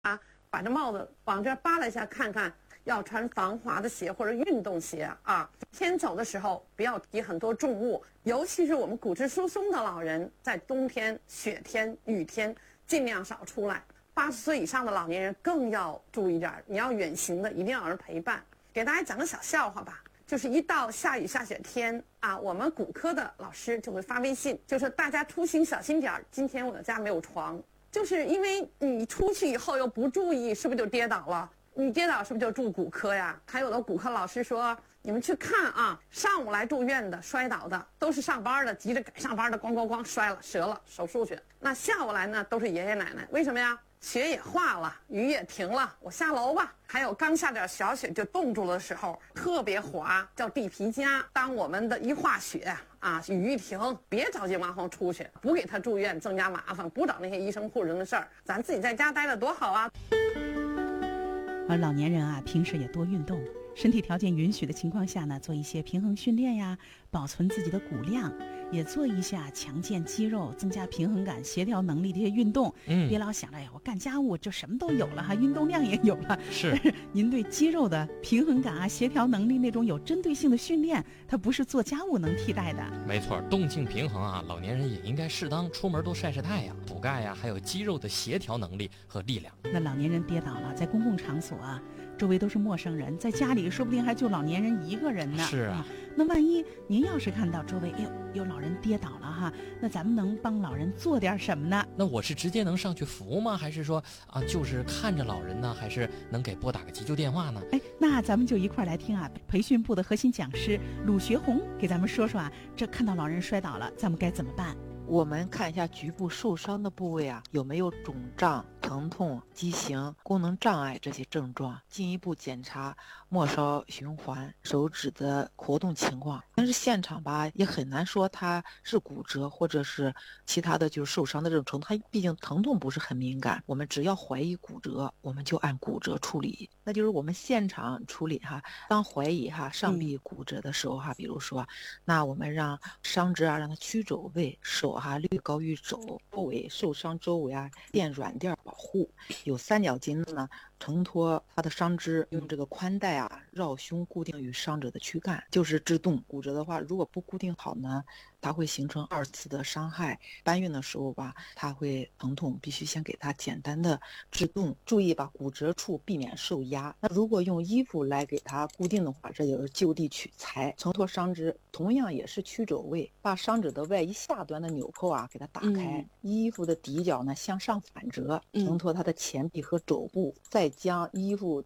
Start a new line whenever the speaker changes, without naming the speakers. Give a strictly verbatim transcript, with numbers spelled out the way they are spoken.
啊，把这帽子往这扒拉一下看看，要穿防滑的鞋或者运动鞋啊。天走的时候不要提很多重物，尤其是我们骨质疏松的老人，在冬天、雪天、雨天尽量少出来。八十岁以上的老年人更要注意点，你要远行的一定要有人陪伴。给大家讲个小笑话吧，就是一到下雨下雪天啊，我们骨科的老师就会发微信，就说大家出行小心点，今天我的家没有床。就是因为你出去以后又不注意，是不是就跌倒了？你跌倒是不是就住骨科呀？还有的骨科老师说，你们去看啊，上午来住院的摔倒的都是上班的，急着赶上班的，咣咣咣摔了折了手术去。那下午来呢，都是爷爷奶奶，为什么呀？雪也化了，雨也停了，我下楼吧。还有刚下点小雪就冻住了的时候，特别滑，叫地皮痂。当我们的一化雪啊，雨一停，别着急往后出去，不给他住院增加麻烦，不找那些医生护士的事儿，咱自己在家待着多好啊。
而老年人啊，平时也多运动，身体条件允许的情况下呢，做一些平衡训练呀，保存自己的骨量，也做一下强健肌肉、增加平衡感、协调能力的一些运动。嗯，别老想着，哎呀，我干家务就什么都有了哈，运动量也有了。
是，
您对肌肉的平衡感啊、协调能力那种有针对性的训练，它不是做家务能替代的。
没错，动静平衡啊，老年人也应该适当出门多晒晒太阳，补钙呀，还有肌肉的协调能力和力量。
那老年人跌倒了，在公共场所啊，周围都是陌生人，在家里说不定还就老年人一个人呢。
是啊，
那万一您要是看到周围，哎呦，有老人跌倒了哈，那咱们能帮老人做点什么呢？
那我是直接能上去扶吗？还是说啊，就是看着老人呢？还是能给拨打个急救电话呢？
哎，那咱们就一块来听啊，培训部的核心讲师鲁学红给咱们说说啊，这看到老人摔倒了，咱们该怎么办？
我们看一下局部受伤的部位啊，有没有肿胀、疼痛、畸形、功能障碍这些症状，进一步检查末梢循环、手指的活动情况。但是现场吧，也很难说它是骨折或者是其他的就是受伤的这种程度，它毕竟疼痛不是很敏感。我们只要怀疑骨折，我们就按骨折处理。那就是我们现场处理哈，当怀疑哈上臂骨折的时候哈，比如说，那我们让伤者啊让他屈肘位，手哈略高于肘，周围受伤周围啊垫软垫保护。有三角巾的呢，承托他的伤肢，用这个宽带啊绕胸固定于伤者的躯干，就是制动。骨折的话，如果不固定好呢，它会形成二次的伤害。搬运的时候吧，它会疼痛，必须先给它简单的制动，注意把骨折处避免受压。那如果用衣服来给它固定的话，这就是就地取材。承托伤肢同样也是屈肘位，把伤者的外衣下端的纽扣啊给它打开，嗯、衣服的底角呢向上反折，承托它的前臂和肘部，再将衣服